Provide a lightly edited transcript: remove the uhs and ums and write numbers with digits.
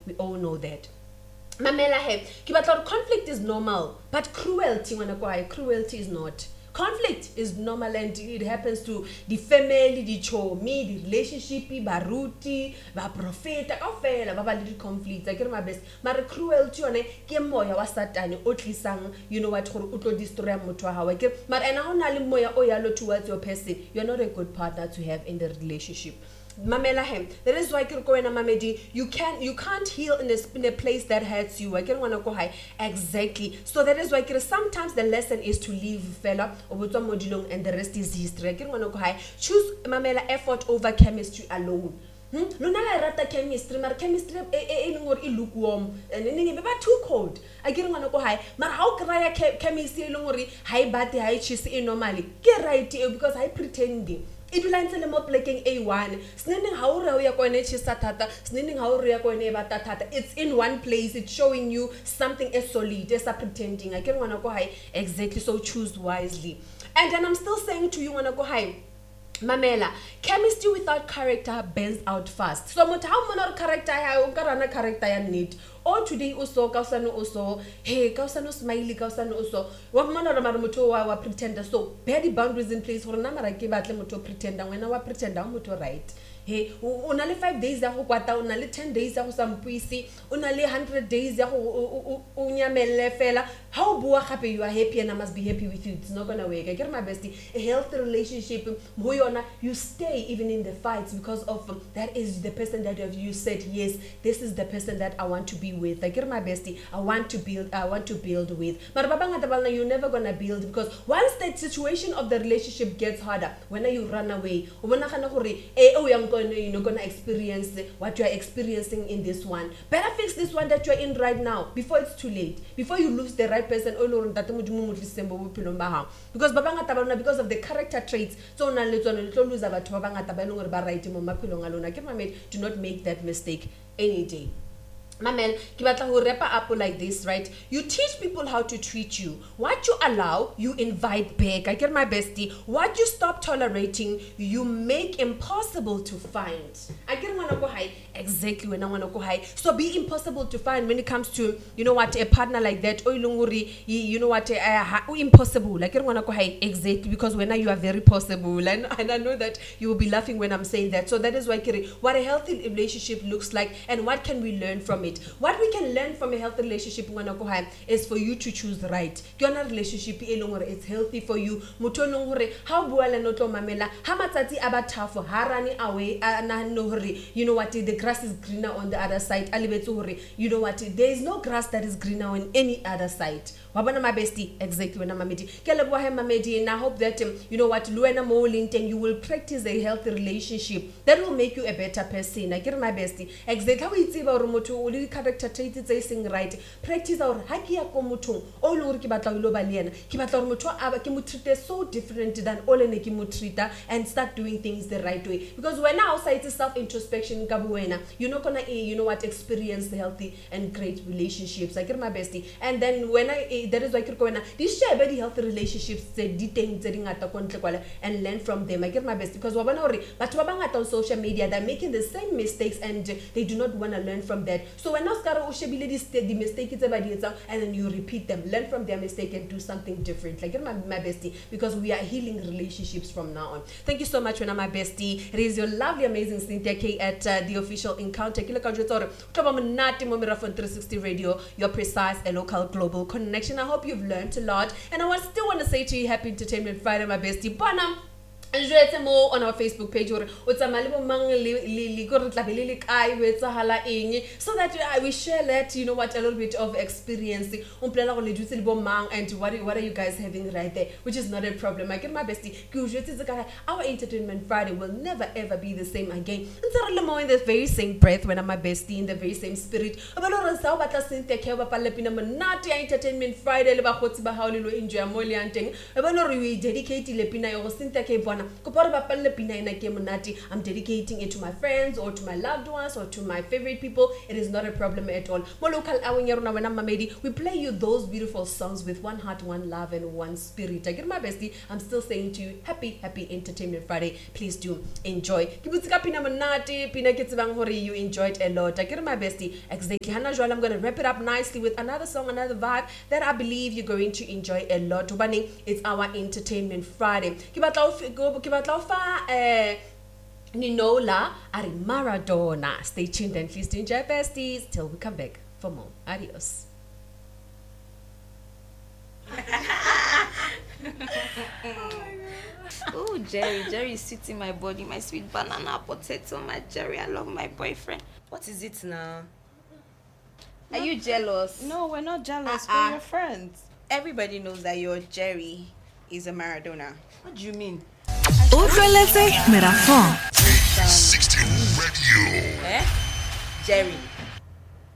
We all know that. Mamela he, ke batla hore conflict is normal, but cruelty cruelty is not. Conflict is normal and it happens to the family, the chomi, the relationship, baruti, ba profeta, kaofela ba ba le conflicts. I get my best. Mara cruelty one ke moya wa satane o tlisang, you know what, gore o tlo destroy motho wa hawe. Ke mara ena ho na le moya o yalo towards your person. You're not a good partner to have in the relationship. Mamela hem. That is why mamedi, you can't heal in a place that hurts you. I can't wanna go high. Exactly. So that is why sometimes the lesson is to leave fella and the rest is history. I can't wanna go high. Choose mamela effort over chemistry alone. Lona la rata chemistry, mar chemistry e lukewarm and ba too cold. I get ngwana go high. Mar how cry chemistry e ngori high bate high cheese e normally. Ke right because I pretending. It will answer more plaking A1. Snending how ya ko ene chisa tata, snending how ya ko ene bata tata. It's in one place. It's showing you something as solid, as a pretending. I can wanna go high exactly. So choose wisely. And then I'm still saying to you, wanna go high. Mamela, chemistry without character burns out fast. So much how many character ya need. Or today also kausano also hey kausano smiley kausano also what man or marumoto wa pretender. So very boundaries in place for namara ke batle moto pretender when wa pretender moto right. Hey, only 5 days ya go kwata, only 10 days ya go sampuisi, only 100 days ya go unyamele fela. How bua happy you are happy and I must be happy with you. It's not gonna work. I get my bestie. A healthy relationship, you stay even in the fights because of that is the person that you said, yes, this is the person that I want to be with. I get my bestie. I want to build with. But you're never gonna build because once that situation of the relationship gets harder, when you run away, you're gonna experience what you are experiencing in this one. Better fix this one that you're in right now before it's too late. Before you lose the right person, because because of the character traits, so do not make that mistake any day. Mamel, kibatla wrap up like this, right? You teach people how to treat you. What you allow, you invite back. I get my bestie. What you stop tolerating, you make impossible to find. I get wanna go high. Exactly when I wanna go high. So be impossible to find when it comes to, you know what, a partner like that. You know what, impossible. I get wanna go high. Exactly, because when you are very possible, and I know that you will be laughing when I'm saying that. So that is why Kiri, what a healthy relationship looks like, and what can we learn from it. What we can learn from a healthy relationship is for you to choose right. Your relationship it's healthy for you. How mamela hamatsatsi aba tough harani away you know what, the grass is greener on the other side. You know what, there is no grass that is greener on any other side. Wabana my bestie, exactly when I'm mamedi. And I hope that you know what, Luena Molinting, you will practice a healthy relationship that will make you a better person. I get my bestie. Exactly how it's about character traits it's saying right. Practice our haki ya komutung. All over kibata ulobalian. Kibata mutu aba kimutrite so different than all ene kimutrita and start doing things the right way. Because when outside is self-introspection kabuena, you're not gonna you know what, experience the healthy and great relationships. I get my bestie. And then when that is why Kirkoena, these share very healthy relationships and learn from them. I get my best because but on social media they're making the same mistakes and they do not want to learn from that. So when the mistake is and then you repeat them, learn from their mistake and do something different. Like my bestie, because we are healing relationships from now on. Thank you so much, when my bestie. It is your lovely, amazing Cynthia K at the official encounter. 360 Radio, your precise and local global connection. I hope you've learned a lot, and I still want to say to you, Happy Entertainment Friday, my bestie. Bonam. And you more on our Facebook page or what's a malibu so that we share that, you know what, a little bit of experience and what are you guys having right there, which is not a problem. I get my bestie. Our Entertainment Friday will never ever be the same again. And more in the very same breath when I'm my bestie, in the very same spirit. Entertainment Friday enjoy we dedicate Lepina Cynthia K fana kopore ba palle pina ena ke monate. I'm dedicating it to my friends or to my loved ones or to my favorite people. It is not a problem at all. Mo local aweng ya rona wena mamedi, we play you those beautiful songs with one heart, one love and one spirit. I get my bestie. I'm still saying to you, happy Entertainment Friday. Please do enjoy. Ke butsika pina monate, pina ke tsebang hore you enjoyed a lot. I get my bestie. Exactly. Hana jwale, I'm going to wrap it up nicely with another song, another vibe that I believe you're going to enjoy a lot. It's our Entertainment Friday. Ke batla o fa Ninola Ari Maradona. Stay tuned and please do enjoy, besties, till we come back for more. Adios. Oh, Jerry is sweet in my body, my sweet banana potato, my Jerry. I love my boyfriend. What is it now? Are you jealous? No, we're not jealous. We're your friends. Everybody knows that your Jerry is a Maradona. What do you mean? Autre Mera 16 Radio. Jerry.